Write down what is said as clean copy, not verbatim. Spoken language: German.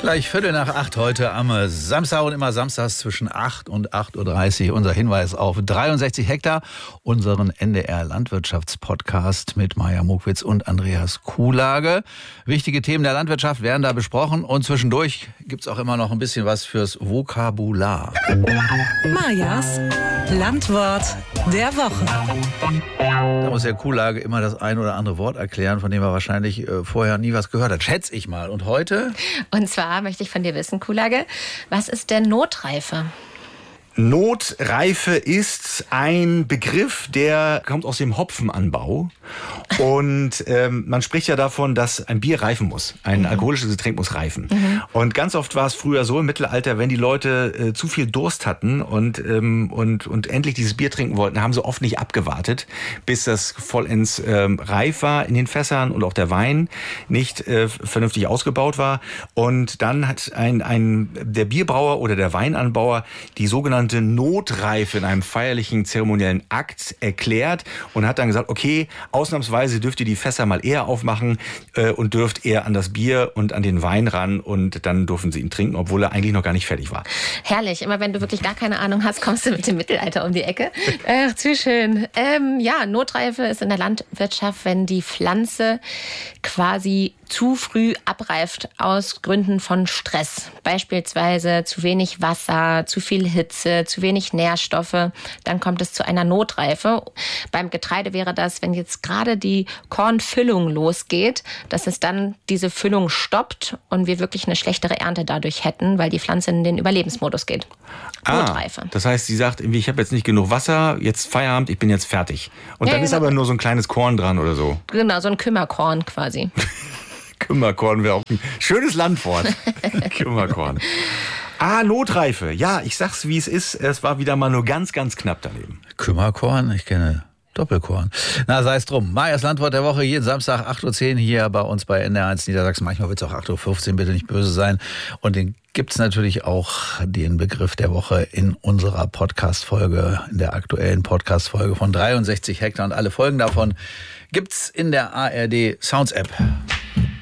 Gleich 7:45 heute am Samstag und immer samstags zwischen 8 und 8:30 Uhr. Unser Hinweis auf 63 Hektar, unseren NDR Landwirtschaftspodcast mit Maja Mokwitz und Andreas Kuhlage. Wichtige Themen der Landwirtschaft werden da besprochen und zwischendurch gibt's auch immer noch ein bisschen was fürs Vokabular. Majas Landwort der Woche. Da muss der Kuhlage immer das ein oder andere Wort erklären, von dem er wahrscheinlich vorher nie was gehört hat. Schätze ich mal. Und heute? Und zwar möchte ich von dir wissen, Kuhlage, was ist denn Notreife? Notreife ist ein Begriff, der kommt aus dem Hopfenanbau. Und man spricht ja davon, dass ein Bier reifen muss. Ein alkoholisches Getränk muss reifen. Und ganz oft war es früher so im Mittelalter, wenn die Leute zu viel Durst hatten und endlich dieses Bier trinken wollten, haben sie oft nicht abgewartet, bis das vollends reif war in den Fässern und auch der Wein nicht vernünftig ausgebaut war. Und dann hat der Bierbrauer oder der Weinanbauer die sogenannte Notreife in einem feierlichen zeremoniellen Akt erklärt und hat dann gesagt, okay, ausnahmsweise dürft ihr die Fässer mal eher aufmachen und dürft eher an das Bier und an den Wein ran und dann durften sie ihn trinken, obwohl er eigentlich noch gar nicht fertig war. Herrlich, immer wenn du wirklich gar keine Ahnung hast, kommst du mit dem Mittelalter um die Ecke. Ach, zu schön. Notreife ist in der Landwirtschaft, wenn die Pflanze quasi zu früh abreift aus Gründen von Stress. Beispielsweise zu wenig Wasser, zu viel Hitze, zu wenig Nährstoffe. Dann kommt es zu einer Notreife. Beim Getreide wäre das, wenn jetzt gerade die Kornfüllung losgeht, dass es dann diese Füllung stoppt und wir wirklich eine schlechtere Ernte dadurch hätten, weil die Pflanze in den Überlebensmodus geht. Notreife. Das heißt, sie sagt, ich habe jetzt nicht genug Wasser, jetzt Feierabend, ich bin jetzt fertig. Und dann ist aber nur so ein kleines Korn dran oder so. Genau, so ein Kümmerkorn quasi. Kümmerkorn wäre auch ein schönes Landwort. Kümmerkorn. Notreife. Ja, ich sag's, wie es ist. Es war wieder mal nur ganz, ganz knapp daneben. Kümmerkorn? Ich kenne Doppelkorn. Na, sei es drum. Majas Landwort der Woche, jeden Samstag 8:10 Uhr hier bei uns bei NDR1 Niedersachsen. Manchmal wird es auch 8:15 Uhr, bitte nicht böse sein. Und den gibt's natürlich auch, den Begriff der Woche, in unserer Podcast-Folge, in der aktuellen Podcast-Folge von 63 Hektar. Und alle Folgen davon gibt's in der ARD Sounds App.